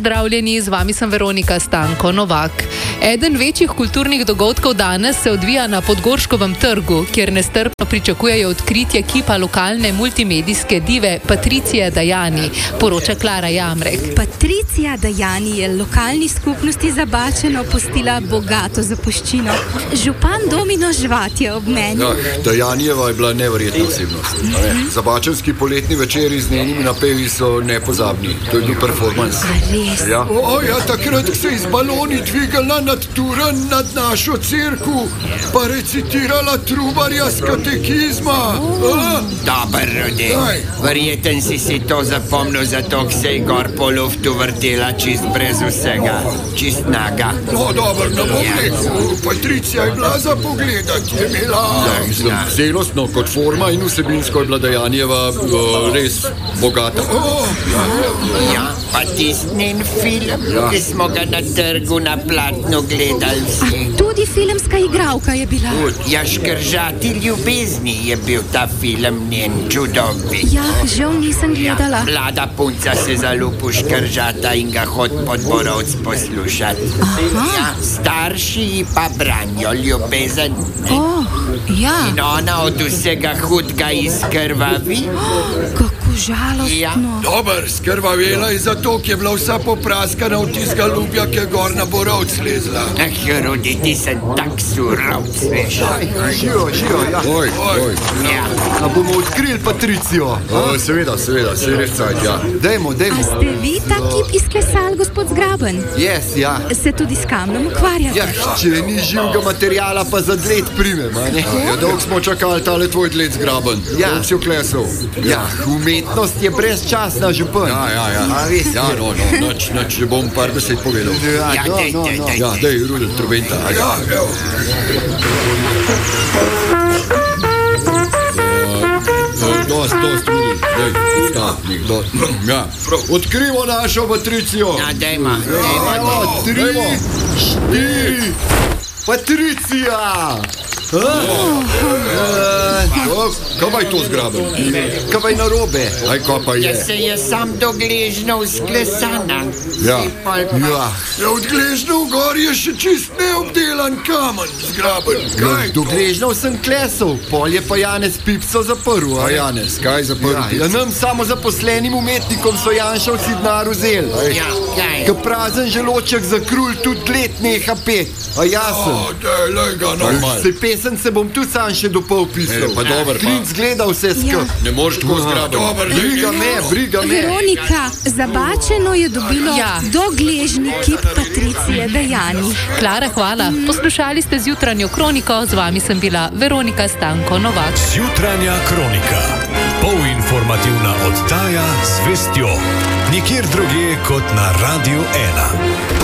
pozdravljeni, z vami sem Veronika Stanko Novak. Eden večjih kulturnih dogodkov danes se odvija na Podgorškovem trgu, kjer nestrpno pričakujejo odkritje kipa lokalne multimedijske dive Patricije Dajani, poroča Klara Jamrek. Patricija Dajani je lokalni skupnosti Zabačeno pustila bogato zapuščino. Župan Domino Žvat je ob meni. Dajanijeva je bila neverjetna osebnost. Zabačenski poletni večeri z njenimi napevi so nepozabni. To je bil performans. Ja, takrat se je z baloni dvigala nad Turan, nad našo cerku, pa recitirala Trubarja z katekizma. Dober, Rudi. Verjeten si to zapomnil, zato se je gor po luftu vrtela čist brez vsega. Čist naga. No, dobro, ne bom rekel. Patricija je bila za pogledat. Je imela zelostno kot forma in vsebinsko je bila Dajanijeva res bogata. Ja, pa tistin film, ki smo ga na trgu na platnu gledali vsi. Tudi filmska igralka je bila. Ja, Škržati ljubezni je bil ta film njen čudovit. Ja, žal nisem gledala. Mlada punca se zalupi v Škržata in ga hod Podborovc poslušat. Ja, starši ji pa branijo ljubezen. Ja. In ona od vsega hudega izkrvavi. Kako žalostno. Dober, skrvavela je zato, ki je bila vsa popraskana od tistega ljubja, ki je gor na Borovc lezla. Rudi, ti sem tak surovc, veš. Oj. A bomo odkrili Patricijo? Seveda, se je res cajt, ja. Dajmo. A ste vi ta kip izklesali, gospod Zgraben? Ja. Se tudi s kamnom ukvarjate? Ja, če ni živega materijala, pa za dled primem, a ne? Ja, dolgo smo čakali tale tvoj dled Zgraben. Dolgo si oklesal. Ja, umetnost je brezčasna, župan. Ja. Ja, no, nič, ne bom par besed povedal. Ja, dej. Ja, dej, Rudel, trubenta. Ja. Dost, Rudel, dej, stavnik, dost. Ja, odkrivo našo Patricijo. Ja, dejmo. 3, 4, Patricija! Kaj pa je to Zgraben? Kaj pa je narobe? Aj, kaj pa je? Ja, se je sam do gležnjev sklesana. Ja. Od gležnjev gor je še čist neobdelan kamen, Zgraben. Kaj do gležnjev sem klesal, pol je pa Janez Pipco zaprl. A Janez, kaj zaprl? Ja, nam samo zaposlenim umetnikom so Janšovci denar vzeli. Ja, kaj? Ka prazen želoček za krulj tudi let neha pet. A jasen. Lej ga, normal. Se pesem se bom tudi sam še dopol pisal. Pa dober, pa. Klinc gleda vse skup. Ne moreš tako Zgraben. Briga me. Veronika, Zabačeno je dobilo dogležni kip Patricije Dajani. Klara, hvala. Poslušali ste Zjutranjo kroniko, z vami sem bila Veronika Stanko Novak. Zjutranja kronika. Polinformativna oddaja z vestjo. Nikjer drugje kot na Radio 1.